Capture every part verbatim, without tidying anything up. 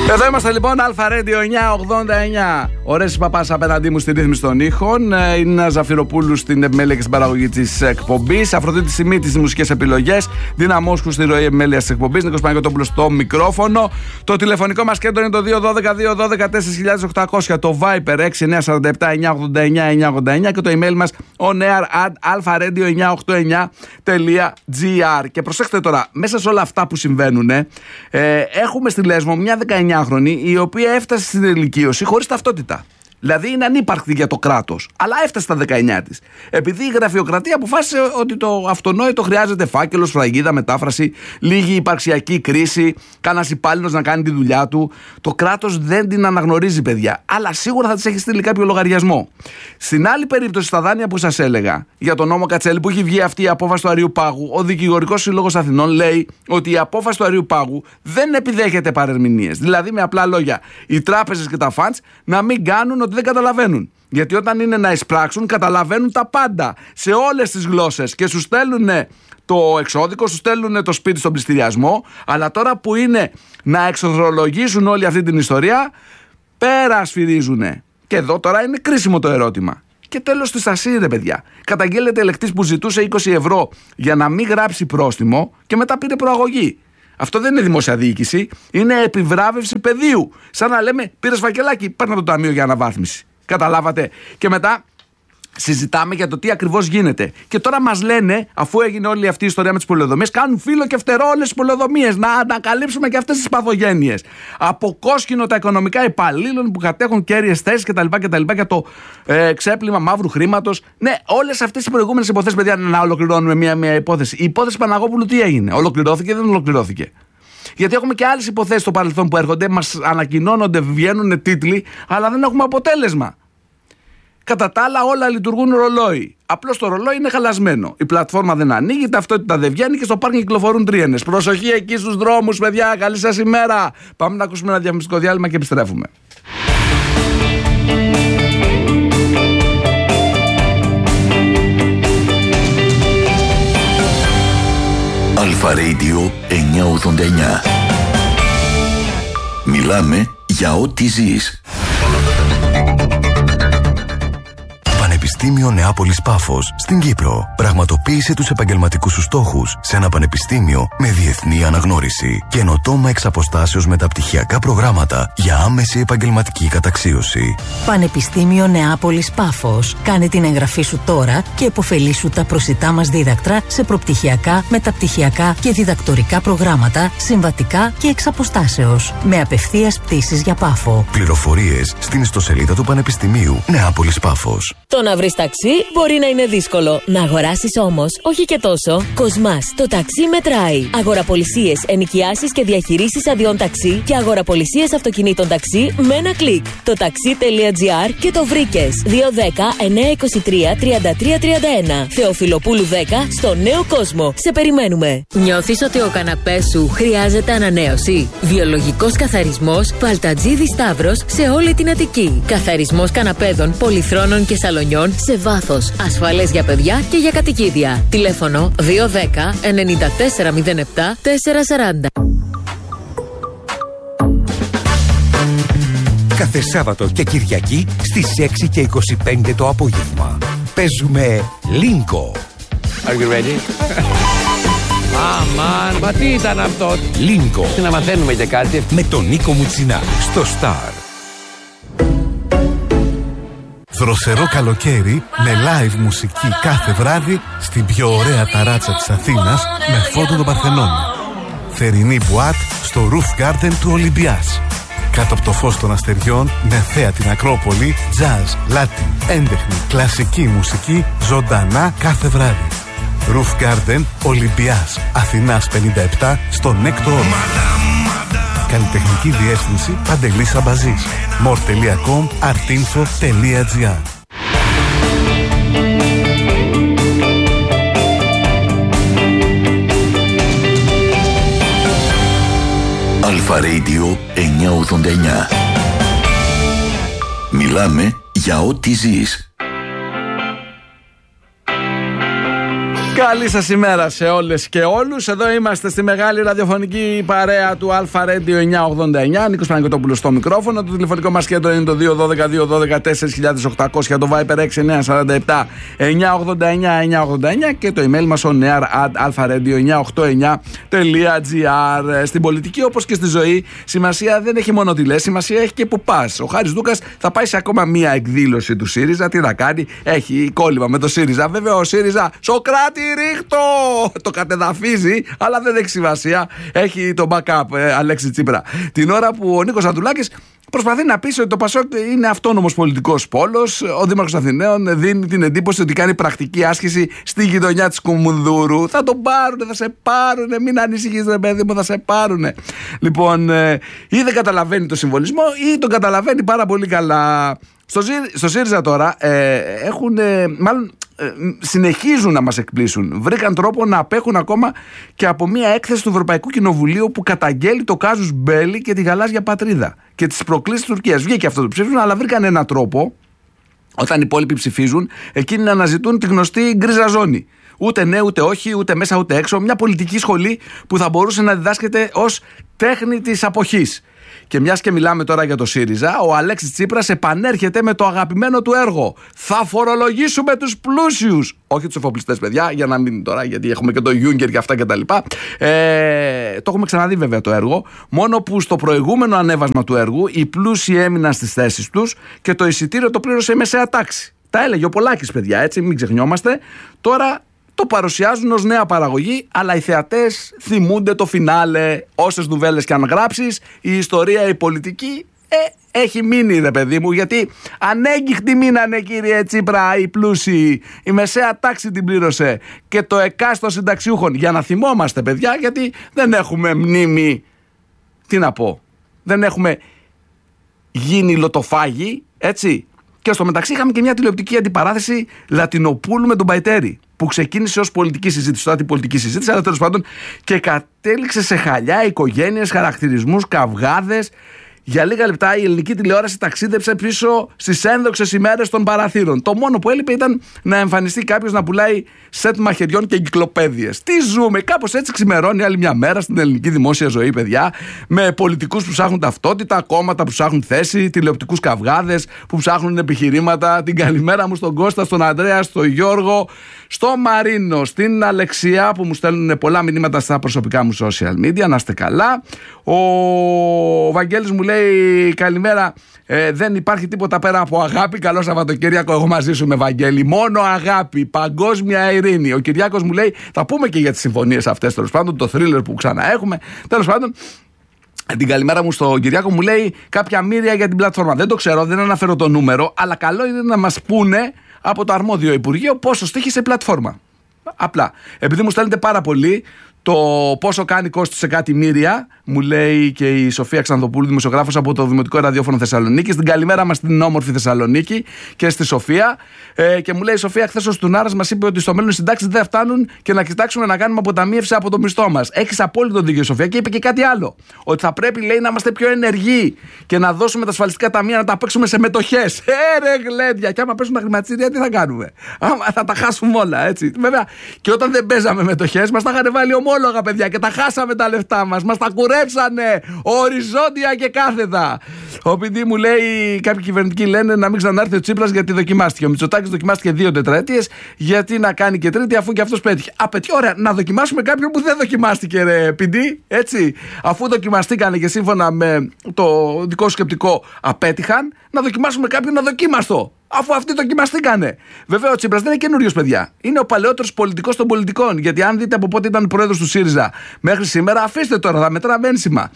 Εδώ είμαστε λοιπόν, Αλφα Radio εννιακόσια ογδόντα εννιά. Ωραίος Παπάς απέναντί μου στη ρύθμιση των ήχων. Είναι Νίνα Ζαφυροπούλου στην επιμέλεια και στην παραγωγή της εκπομπής. Αφροδίτη Σιμίτη στις μουσικές επιλογές. Δίνα Μόσχου στη ροή επιμέλειας της εκπομπής. Νίκος Παναγιώτοπουλος στο μικρόφωνο. Το τηλεφωνικό μας κέντρο είναι το δύο ένα δύο δύο ένα δύο τέσσερα οκτώ μηδέν μηδέν. Το Viper έξι εννιά τέσσερα επτά εννιά ογδόντα εννιά εννιά ογδόντα εννιά. Και το email μας onair at alfaradio εννιακόσια ογδόντα εννιά τελεία gr. Και προσέξτε τώρα, μέσα σε όλα αυτά που συμβαίνουν, ε, έχουμε στη Λέσβο μια δεκαεννιάχρονη η οποία έφτασε στην ηλικίωση χωρίς ταυτότητα. Δηλαδή είναι ανύπαρκτη για το κράτος, αλλά έφτασε στα δεκαεννιά της. Επειδή η γραφειοκρατία αποφάσισε ότι το αυτονόητο χρειάζεται φάκελος, φραγίδα, μετάφραση, λίγη υπαρξιακή κρίση, κανένας υπάλληλος να κάνει τη δουλειά του. Το κράτος δεν την αναγνωρίζει, παιδιά, αλλά σίγουρα θα της έχει στείλει κάποιο λογαριασμό. Στην άλλη περίπτωση, στα δάνεια που σας έλεγα, για τον νόμο Κατσέλη που έχει βγει αυτή η απόφαση του Αριουπάγου, ο Δικηγορικός Σύλλογος Αθηνών λέει ότι η απόφαση του Αριουπάγου δεν επιδέχεται παρερμηνίες. Δηλαδή, με απλά λόγια, οι τράπεζες και τα funds να μην κάνουν ότι δεν καταλαβαίνουν. Γιατί όταν είναι να εισπράξουν, καταλαβαίνουν τα πάντα σε όλες τις γλώσσες και σου στέλνουν το εξώδικο, σου στέλνουν το σπίτι στον πληστηριασμό. Αλλά τώρα που είναι να εξοδρολογήσουν όλη αυτή την ιστορία, πέρα σφυρίζουν. Και εδώ τώρα είναι κρίσιμο το ερώτημα. Και τέλος της ασύρε, παιδιά. Καταγγέλλεται ελεκτής που ζητούσε είκοσι ευρώ για να μην γράψει πρόστιμο και μετά πήρε προαγωγή. Αυτό δεν είναι δημόσια διοίκηση, είναι επιβράβευση πεδίου. Σαν να λέμε, πήρες φακελάκι, πάρ' να το ταμείο για αναβάθμιση. Καταλάβατε? Και μετά συζητάμε για το τι ακριβώς γίνεται. Και τώρα μας λένε, αφού έγινε όλη αυτή η ιστορία με τις πολεοδομίες, κάνουν φύλλο και φτερό όλες τις πολεοδομίες. Να ανακαλύψουμε και αυτές τις παθογένειες. Από κόσκινο τα οικονομικά υπαλλήλων που κατέχουν κέρυες θέσεις κτλ. κτλ για το ε, ξέπλυμα μαύρου χρήματος. Ναι, όλες αυτές οι προηγούμενες υποθέσεις, παιδιά, να ολοκληρώνουμε μία-μία υπόθεση. Η υπόθεση Παναγόπουλου τι έγινε? Ολοκληρώθηκε ή δεν ολοκληρώθηκε? Γιατί έχουμε και άλλες υποθέσεις στο παρελθόν που έρχονται, μας ανακοινώνονται, βγαίνουν τίτλοι, αλλά δεν έχουμε αποτέλεσμα. Κατά τα άλλα, όλα λειτουργούν ρολόι. Απλώς το ρολόι είναι χαλασμένο. Η πλατφόρμα δεν ανοίγει, η ταυτότητα δεν βγαίνει και στο πάρκινγκ κυκλοφορούν τρίενες. Προσοχή εκεί στους δρόμους, παιδιά. Καλή σας ημέρα. Πάμε να ακούσουμε ένα διαφημιστικό διάλειμμα και επιστρέφουμε. Αλφα Radio εννιακόσια ογδόντα εννιά. Μιλάμε για ό,τι ζεις. Πανεπιστήμιο Νεάπολης Πάφος στην Κύπρο. Πραγματοποίησε τους επαγγελματικούς σου στόχους σε ένα πανεπιστήμιο με διεθνή αναγνώριση. Καινοτόμα εξ αποστάσεως μεταπτυχιακά προγράμματα για άμεση επαγγελματική καταξίωση. Πανεπιστήμιο Νεάπολης Πάφος. Κάνε την εγγραφή σου τώρα και επωφελήσου τα προσιτά μας δίδακτρα σε προπτυχιακά, μεταπτυχιακά και διδακτορικά προγράμματα, συμβατικά και εξ αποστάσεως. Με απευθείας πτήσεις για Πάφο. Πληροφορίες στην ιστοσελίδα του Πανεπιστημίου Νεάπολης Πάφος. Το να βρεις ταξί μπορεί να είναι δύσκολο. Να αγοράσεις όμως, όχι και τόσο. Κοσμάς, το ταξί μετράει. Αγοραπολισίες, ενοικιάσεις και διαχειρήσεις αδειών ταξί και αγοραπολισίες αυτοκινήτων ταξί με ένα κλικ. Το ταξί.gr και το βρήκες. δύο ένα μηδέν εννιά δύο τρία τρία τρία τρία ένα. Θεοφιλοπούλου δέκα στο Νέο Κόσμο. Σε περιμένουμε. Νιώθεις ότι ο καναπές σου χρειάζεται ανανέωση? Βιολογικός καθαρισμός Παλτατζίδη Σταύρος σε όλη την Αττική. Καθαρισμός καναπέδων, πολυθρόνων και σαλονιών σε βάθος, ασφαλές για παιδιά και για κατοικίδια. Τηλέφωνο δύο ένα μηδέν εννιά τέσσερα μηδέν επτά τέσσερα τέσσερα μηδέν. Κάθε Σάββατο και Κυριακή στις έξι και είκοσι πέντε το απόγευμα παίζουμε Λίνκο. Are you ready? Αμάν, μα τι ήταν αυτό? Λίνκο. Να μαθαίνουμε και κάτι. Με τον Νίκο Μουτσινά στο Star. Δροσερό καλοκαίρι με live μουσική κάθε βράδυ στην πιο ωραία ταράτσα της Αθήνας με φόντο τον Παρθενώνα. Θερινή μπουάτ στο Roof Garden του Ολυμπιάς. Κάτω από το φως των αστεριών με θέα την Ακρόπολη, jazz, Latin, έντεχνη, κλασική μουσική ζωντανά κάθε βράδυ. Roof Garden Ολυμπιάς Αθηνάς πενήντα επτά στο Νέκτο Όρος. Καλλιτεχνική διεύθυνση Παντελής Αμπαζής. μορ τελεία κομ artinfo τελεία gr. Αλφα Radio εννιακόσια ογδόντα εννιά. Μιλάμε για ό,τι ζεις. Καλή σας ημέρα σε όλες και όλους. Εδώ είμαστε στη μεγάλη ραδιοφωνική παρέα του Αλφα Radio εννιακόσια ογδόντα εννιά. Νίκος Παναγιωτόπουλος στο μικρόφωνο. Το τηλεφωνικό μας κέντρο είναι το δύο ένα δύο δύο ένα δύο τέσσερα χιλιάδες οκτακόσια. Το Viper έξι εννιά τέσσερα επτά εννιακόσια ογδόντα εννιά εννιακόσια ογδόντα εννιά και το email μας on air at alfaradio εννιακόσια ογδόντα εννιά τελεία gr. Στην πολιτική όπως και στη ζωή σημασία δεν έχει μόνο τι λες, σημασία έχει και που πας. Ο Χάρης Δούκας θα πάει σε ακόμα μία εκδήλωση του ΣΥΡΙΖΑ. Τι να κάνει, έχει κόλλημα με το ΣΥΡΙΖΑ. Βέβαια ο ΣΥΡΙΖΑ Σοκράτη ρίχτω! Το κατεδαφίζει, αλλά δεν έχει σημασία. Έχει το backup, ε, Αλέξη Τσίπρα. Την ώρα που ο Νίκος Αντουλάκης προσπαθεί να πείσει ότι το Πασόκ είναι αυτόνομος πολιτικός πόλος. Ο Δήμαρχος Αθηναίων δίνει την εντύπωση ότι κάνει πρακτική άσκηση στη γειτονιά της Κουμουνδούρου. Θα τον πάρουνε, θα σε πάρουνε. Μην ανησυχείς, ρε παιδί μου, θα σε πάρουνε. Λοιπόν, ε, ή δεν καταλαβαίνει το συμβολισμό ή τον καταλαβαίνει πάρα πολύ καλά. Στο, στο ΣΥΡΙΖΑ τώρα ε, έχουν, ε, μάλλον ε, συνεχίζουν να μας εκπλήσουν. Βρήκαν τρόπο να απέχουν ακόμα και από μια έκθεση του Ευρωπαϊκού Κοινοβουλίου που καταγγέλει το κάζους Μπέλι και τη γαλάζια πατρίδα και τις προκλήσεις της Τουρκίας. Βγήκε αυτό το ψήφισμα, αλλά βρήκαν έναν τρόπο, όταν οι υπόλοιποι ψηφίζουν, εκείνοι να αναζητούν τη γνωστή γκρίζα ζώνη. Ούτε ναι, ούτε όχι, ούτε μέσα, ούτε έξω. Μια πολιτική σχολή που θα μπορούσε να διδάσκεται ως τέχνη της αποχής. Και μιας και μιλάμε τώρα για το ΣΥΡΙΖΑ, ο Αλέξης Τσίπρας επανέρχεται με το αγαπημένο του έργο. Θα φορολογήσουμε τους πλούσιους. Όχι τους εφοπλιστές, παιδιά, για να μην τώρα, γιατί έχουμε και το Γιούγκερ και αυτά κτλ. Ε, το έχουμε ξαναδεί βέβαια το έργο. Μόνο που στο προηγούμενο ανέβασμα του έργου οι πλούσιοι έμειναν στις θέσεις τους και το εισιτήριο το πλήρωσε η μεσαία τάξη. Τα έλεγε ο Πολάκης, παιδιά, έτσι, μην ξεχνιόμαστε. Τώρα το παρουσιάζουν ως νέα παραγωγή, αλλά οι θεατές θυμούνται το φινάλε. Όσες νουβέλες και αν γράψεις, η ιστορία, η πολιτική ε, έχει μείνει, ρε παιδί μου, γιατί ανέγκυχτοι μείνανε, κύριε Τσίπρα, οι πλούσιοι. Η μεσαία τάξη την πλήρωσε και το ΕΚΑΣ των συνταξιούχων. Για να θυμόμαστε, παιδιά, γιατί δεν έχουμε μνήμη. Τι να πω, δεν έχουμε γίνει λοτοφάγοι, έτσι. Και στο μεταξύ είχαμε και μια τηλεοπτική αντιπαράθεση Λατινοπούλου με τον Παϊτέρη, που ξεκίνησε ως πολιτική συζήτηση, τώρα την πολιτική συζήτηση, αλλά τέλος πάντων και κατέληξε σε χαλιά οικογένειες, χαρακτηρισμούς, καυγάδες. Για λίγα λεπτά η ελληνική τηλεόραση ταξίδεψε πίσω στις ένδοξες ημέρες των παραθύρων. Το μόνο που έλειπε ήταν να εμφανιστεί κάποιος να πουλάει σετ μαχαιριών και εγκυκλοπαίδειες. Τι ζούμε, κάπως έτσι ξημερώνει άλλη μια μέρα στην ελληνική δημόσια ζωή, παιδιά. Με πολιτικούς που ψάχνουν ταυτότητα, κόμματα που ψάχνουν θέση, τηλεοπτικούς καυγάδες που ψάχνουν επιχειρήματα. Την καλημέρα μου στον Κώστα, στον Ανδρέα, στον Γιώργο, στο Μαρίνο, στην Αλεξία που μου στέλνουν πολλά μηνύματα στα προσωπικά μου social media. Να είστε καλά. Ο Βαγγέλης μου λέει καλημέρα, ε, δεν υπάρχει τίποτα πέρα από αγάπη. Καλό Σαββατοκύριακο, εγώ μαζί σου με Βαγγέλη. Μόνο αγάπη, παγκόσμια ειρήνη. Ο Κυριάκος μου λέει, θα πούμε και για τις συμφωνίες αυτές, τέλος πάντων, το θρίλερ που ξαναέχουμε. Τέλος πάντων, την καλημέρα μου στον Κυριάκο μου λέει κάποια μοίρια για την πλατφόρμα. Δεν το ξέρω, δεν αναφέρω το νούμερο, αλλά καλό είναι να μας πούνε από το αρμόδιο Υπουργείο πόσο στοίχησε πλατφόρμα. Απλά, επειδή μου στέλνετε πάρα πολύ το πόσο κάνει κόστος σε κάτι μοίρια, μου λέει και η Σοφία Ξανθοπούλου, δημοσιογράφος από το Δημοτικό Ραδιόφωνο Θεσσαλονίκη. Στην καλημέρα μας στην όμορφη Θεσσαλονίκη και στη Σοφία. Ε, και μου λέει η Σοφία, χθες ο Στουνάρας μας είπε ότι στο μέλλον οι συντάξεις δεν φτάνουν και να κοιτάξουμε να κάνουμε αποταμίευση από το μισθό μας. Έχεις απόλυτο δίκιο, Σοφία, και είπε και κάτι άλλο. Ότι θα πρέπει, λέει, να είμαστε πιο ενεργοί και να δώσουμε τα ασφαλιστικά ταμεία να τα παίξουμε σε μετοχές. Ε, ρε γλέντια, και άμα πέσουν τα χρηματιστήρια, τι θα κάνουμε. Άμα θα τα χάσουμε όλα, έτσι. Βέβαια, και όταν δεν παίζαμε μετοχές, μας τα είχαν βάλει ομόλογα, παιδιά, και τα χάσαμε τα λεφτά μας. Μας τα κουρέψανε οριζόντια και κάθετα. Ο παιδί μου λέει, κάποιοι κυβερνητικοί λένε να μην ξανάρθει ο Τσίπρας γιατί δοκιμάστηκε. Ο Μητσοτάκης δοκιμάστηκε δύο τετραετίες. Γιατί να κάνει και τρίτη αφού και αυτός πέτυχε. Α, πέτυχε. Ωραία, να δοκιμάσουμε κάποιον που δεν δοκιμάστηκε, ρε πιντή. Έτσι. Αφού δοκιμαστήκανε και σύμφωνα με το δικό σου σκεπτικό απέτυχαν, να δοκιμάσουμε κάποιον αδοκίμαστο. Αφού αυτοί δοκιμαστήκανε. Βέβαια, ο Τσίπρας δεν είναι καινούριος, παιδιά. Είναι ο παλαιότερος πολιτικός των πολιτικών. Γιατί αν δείτε από πότε ήταν πρόεδρος του ΣΥΡΙΖΑ μέχρι σήμερα, αφήστε τώρα, θα μετράμε ένσημα.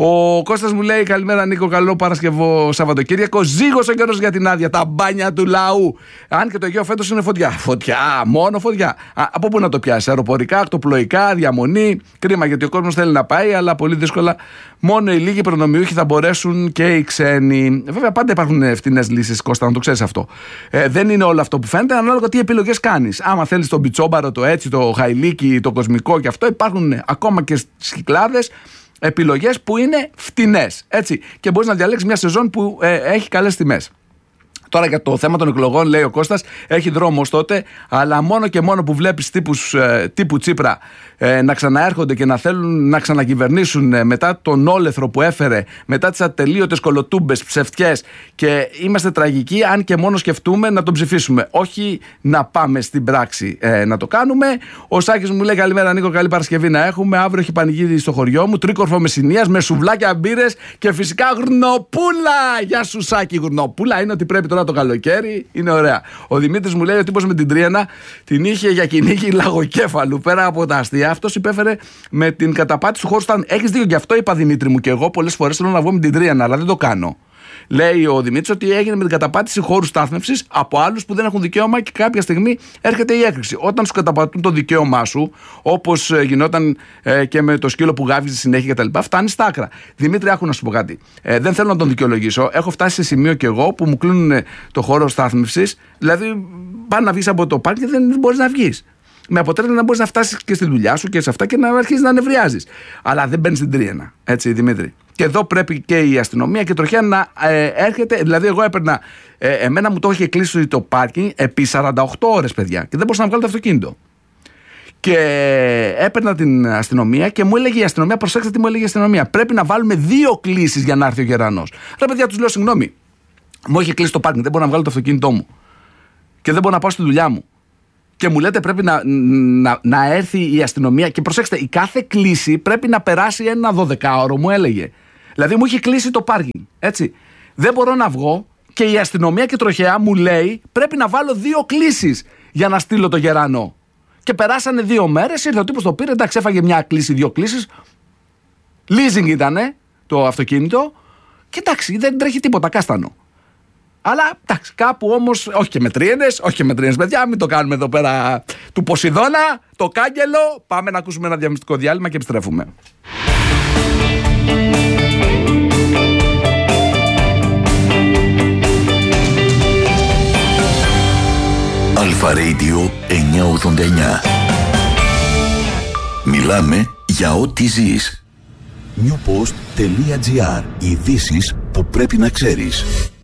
Ο Κώστας μου λέει: καλημέρα, Νίκο, καλό Παρασκευό Σαββατοκύριακο. Ζήγος ο καιρός για την άδεια, τα μπάνια του λαού. Αν και το Αιγαίο φέτος είναι φωτιά. Φωτιά, μόνο φωτιά. Α, από πού να το πιάσει, αεροπορικά, ακτοπλοϊκά, διαμονή. Κρίμα γιατί ο κόσμος θέλει να πάει, αλλά πολύ δύσκολα. Μόνο οι λίγοι προνομιούχοι θα μπορέσουν και οι ξένοι. Βέβαια, πάντα υπάρχουν φτηνές λύσεις, Κώστα, να το ξέρεις αυτό. Ε, δεν είναι όλο αυτό που φαίνεται, ανάλογα τι επιλογές κάνεις. Άμα θέλεις τον πιτσόμπαρο, το έτσι, το χαϊλίκι, το κοσμικό και αυτό, υπάρχουν ακόμα και στις Κυκλάδες επιλογές που είναι φτηνές. Έτσι. Και μπορείς να διαλέξεις μια σεζόν που ε, έχει καλές τιμές. Τώρα για το θέμα των εκλογών, λέει ο Κώστας, έχει δρόμο τότε, αλλά μόνο και μόνο που βλέπεις τύπους, ε, τύπου Τσίπρα ε, να ξαναέρχονται και να θέλουν να ξανακυβερνήσουν ε, μετά τον όλεθρο που έφερε, μετά τις ατελείωτες κολοτούμπες, ψευτιές, και είμαστε τραγικοί αν και μόνο σκεφτούμε να τον ψηφίσουμε. Όχι να πάμε στην πράξη ε, να το κάνουμε. Ο Σάκης μου λέει: καλημέρα Νίκο, καλή Παρασκευή να έχουμε. Αύριο έχει πανηγύρι στο χωριό μου, τρίκορφο Μεσσηνίας με σουβλάκια, μπύρες και φυσικά γουρνοπούλα. Γεια σου Σάκη, γουρνοπούλα είναι ότι πρέπει τώρα το καλοκαίρι, είναι ωραία. Ο Δημήτρης μου λέει: ο τύπος με την Τρίανα την είχε για κυνήγι λαγοκέφαλου. Πέρα από τα αστεία, αυτός υπέφερε με την καταπάτηση του χώρου στάθμου. Έχεις δίκιο, γι' αυτό είπα Δημήτρη μου και εγώ πολλές φορές θέλω να βγω με την Τρίανα, αλλά δεν το κάνω. Λέει ο Δημήτρης ότι έγινε με την καταπάτηση χώρου στάθμευσης από άλλους που δεν έχουν δικαίωμα και κάποια στιγμή έρχεται η έκρηξη. Όταν σου καταπατούν το δικαίωμά σου, όπως γινόταν ε, και με το σκύλο που γάβιζε συνέχεια κτλ., φτάνει στα άκρα. Δημήτρη, άκου να σου πω κάτι. Ε, δεν θέλω να τον δικαιολογήσω. Έχω φτάσει σε σημείο κι εγώ που μου κλείνουν το χώρο στάθμευσης. Δηλαδή, πάνε να βγεις από το πάρκι και δεν μπορείς να βγεις. Με αποτέλεσμα να μπορείς να φτάσεις και στη δουλειά σου και σε αυτά και να αρχίσεις να νευριάζεις. Αλλά δεν μπαίνεις στην Τρίανα. Έτσι, Δημήτρη. Και εδώ πρέπει και η αστυνομία και η τροχέα να ε, έρχεται. Δηλαδή, εγώ έπαιρνα. Ε, εμένα μου το είχε κλείσει το πάρκινγκ επί σαράντα οκτώ ώρες, παιδιά. Και δεν μπορούσα να βγάλω το αυτοκίνητο. Και έπαιρνα την αστυνομία και μου έλεγε η αστυνομία: προσέξτε τι μου έλεγε η αστυνομία. Πρέπει να βάλουμε δύο κλήσεις για να έρθει ο γερανός. Ρε, παιδιά, τους λέω: συγγνώμη. Μου είχε κλείσει το πάρκινγκ. Δεν μπορώ να βγάλω το αυτοκίνητό μου. Και δεν μπορώ να πάω στη δουλειά μου. Και μου λέτε πρέπει να, να, να έρθει η αστυνομία. Και προσέξτε, η κάθε κλήση πρέπει να περάσει ένα δωδεκάωρο, μου έλεγε. Δηλαδή μου είχε κλείσει το πάρκινγκ. Έτσι. Δεν μπορώ να βγω και η αστυνομία και η τροχέα μου λέει πρέπει να βάλω δύο κλήσεις για να στείλω το γερανό. Και περάσανε δύο μέρες, ήρθε ο τύπος το πήρε, εντάξει, έφαγε μια κλήση, δύο κλήσεις. Leasing ήτανε το αυτοκίνητο. Και εντάξει, δεν τρέχει τίποτα, κάστανο. Αλλά εντάξει, κάπου όμως, όχι και με τρίενες, όχι και με τρίενες, παιδιά, μην το κάνουμε εδώ πέρα του Ποσειδώνα, το κάγκελο. Πάμε να ακούσουμε ένα διαφημιστικό διάλειμμα και επιστρέφουμε. Αλφα Radio εννιακόσια ογδόντα εννιά. Μιλάμε για ό,τι ζεις. newpost.gr. Ειδήσεις που πρέπει να ξέρεις.